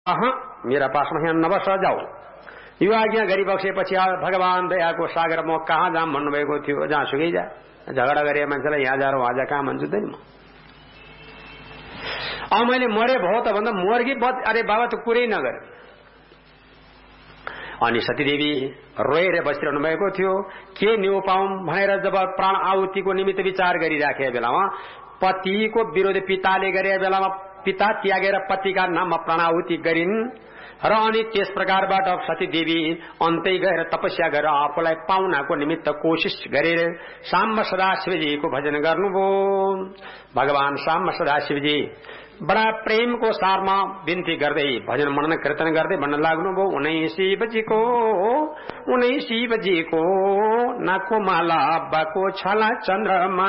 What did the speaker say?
मेरा पासमा यहाँ नबस जाऊ। यो आज्ञा गरिबक्सेपछि भगवान दयाको सागर म कहाँ जाम भन्नुभएको थियो, जहाँसुकै जा। झगडा गरे मान्छेलाई यहाँ जा र वहाँ जा कहाँ भन्छु त नि म। अब मैले मरे भयो त भन्दा मर कि बच, अरे बाबा त कुरै नगर। अनि सतीदेवी रोएर बसिरहनु भएको थियो। के न्यू पाऊँ भनेर जब प्राण आहुतिको निमित्त विचार गरिराखेको बेलामा पतिको विरोध पिताले गरे बेलामा पिता त्यागेर पतिका नाममा प्राणाहुति गरिन् र अनि त्यस प्रकारबाट सतीदेवी अन्तै गएर तपस्या गरेर आफूलाई पाउनाको निमित्त कोशिश गरेर साम्ब सदाशिवजीको भजन गर्नुभयो। भगवान साम्ब सदाशिवजी बडा प्रेमको सारमा विन्ती गर्दै भजन मनन कीर्तन गर्दै भन्न लाग्नुभयो, उनै शिवजीको नाको माला बाको छला चन्द्रमा